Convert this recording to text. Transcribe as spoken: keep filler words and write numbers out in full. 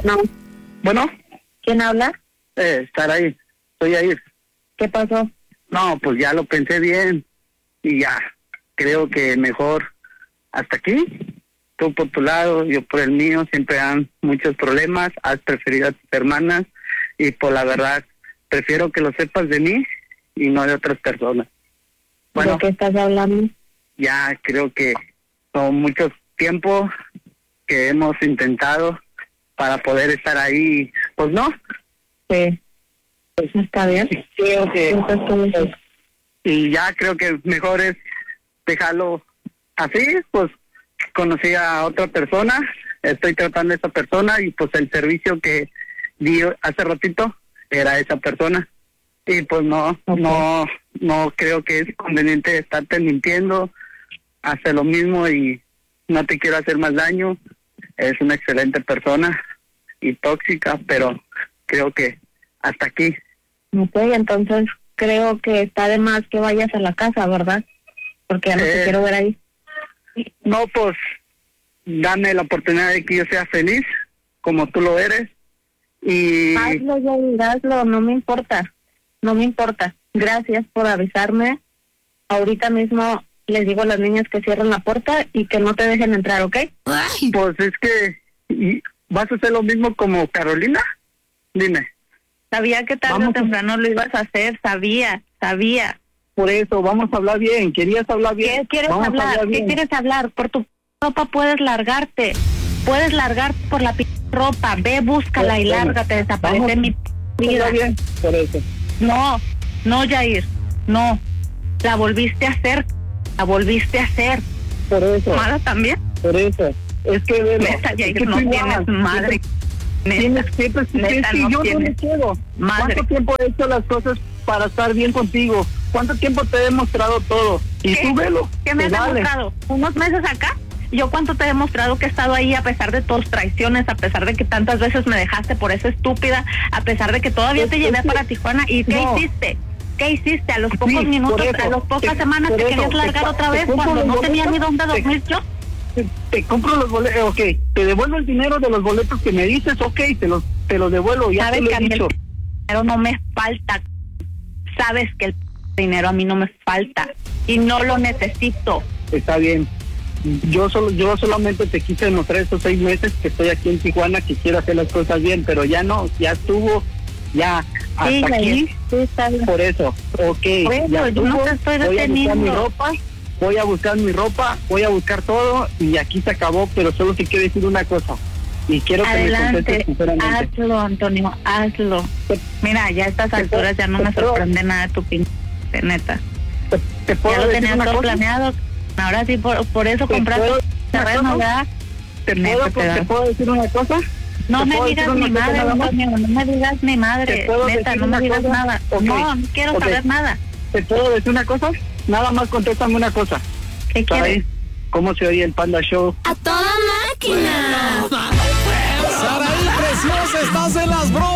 No. Bueno. ¿Quién habla? Eh, estar ahí. Estoy ahí. ¿Qué pasó? No, pues ya lo pensé bien. Y ya. Creo que mejor hasta aquí. Tú por tu lado, yo por el mío. Siempre han muchos problemas. Has preferido a tus hermanas. Y por la verdad, prefiero que lo sepas de mí y no de otras personas. Bueno, ¿De qué estás hablando? Ya creo que son muchos tiempos que hemos intentado para poder estar ahí, pues no. Sí. Pues ¿Está bien? creo que Entonces, ¿cómo es? y ya creo que mejor es dejarlo así. Pues conocí a otra persona, estoy tratando a esa persona y pues el servicio que di hace ratito era esa persona y pues no, Okay. no, no creo que es conveniente estarte mintiendo, hacer lo mismo y no te quiero hacer más daño. Es una excelente persona y tóxica, pero creo que hasta aquí. Ok, entonces creo que está de más que vayas a la casa, ¿verdad? Porque ya no Eh, te quiero ver ahí. No, pues dame la oportunidad de que yo sea feliz como tú lo eres y Hazlo, Yair, hazlo, no me importa, no me importa. Gracias por avisarme. Ahorita mismo les digo a las niñas que cierren la puerta y que no te dejen entrar, ¿ok? pues es que y, ¿vas a hacer lo mismo como Carolina? Dime. Sabía que tarde Vamos o temprano lo ibas a hacer, sabía, sabía. Por eso, vamos a hablar bien. ¿Querías hablar bien? ¿Qué quieres Vamos a hablar? ¿Qué bien. quieres hablar? Por tu ropa puedes largarte. Puedes largarte por la p ropa. Ve, búscala y Bueno, lárgate. Desaparece vamos. mi vida. Está bien, por eso. No, no, Yair. No. La volviste a hacer. La volviste a hacer. Por eso. ¿Mala también? Por eso. Es que, bueno, Neta, es Yair, que no tú tienes igual. madre. Tienes Neta, siempre, neta, es que no yo no tienes me quiero. madre. ¿Cuánto tiempo he hecho las cosas para estar bien contigo? ¿Cuánto tiempo te he demostrado todo? Y ¿Qué? tú velo. ¿Qué me has te vale. demostrado? ¿Unos meses acá? ¿Yo cuánto te he demostrado que he estado ahí a pesar de tus traiciones, a pesar de que tantas veces me dejaste por esa estúpida, a pesar de que todavía Es- te llevé es que- para Tijuana? ¿Y qué no. hiciste? ¿Qué hiciste? A los Sí, pocos por minutos, eso. a las pocas Te- semanas por te eso, querías te largar ca- otra te vez compro cuando los no tenía ni boletos, dónde te- dormir yo. Te, te compro los boletos, ok, te devuelvo el dinero de los boletos que me dices, ok, te los, te los devuelvo, ya te Sabes lo que he a mí dicho. el dinero no me falta. Sabes que el dinero a mí no me falta y no lo necesito. Está bien. Yo solo, yo solamente te quise demostrar estos seis meses que estoy aquí en Tijuana, que quiero hacer las cosas bien, pero ya no, ya estuvo, ya hasta Sí, aquí, Yair, sí, está bien. por eso, ok, Por eso, ya yo no estuvo, te estoy voy a buscar mi deteniendo. ropa, voy a buscar mi ropa, voy a buscar todo y aquí se acabó, pero solo te quiero decir una cosa y quiero que me Adelante, contestes sinceramente. hazlo, Antonio, hazlo. Mira, ya a estas te alturas puedo- ya no te me puedo- sorprende nada tu pinche, neta. ¿Te, te puedo Ya lo decir tenías una todo cosa? planeado. Ahora sí, por, por eso ¿Te compraste puedo- terreno, una cosa? ¿verdad? ¿Te Neta, puedo, te ¿Te da. puedo decir una cosa? No ¿Te me puedo digas decir mi una cosa madre, nada más? Antonio, no me digas mi ¿Te madre. puedo Neta, decir no me una digas cosa? nada. Ok, No, no quiero ok. saber nada. ¿Te puedo decir una cosa? Nada más contéstame una cosa. ¿Qué Saraí, quieres? ¿cómo se oye el Panda Show? ¡A toda máquina! Saraí, preciosa, estás en las bromas.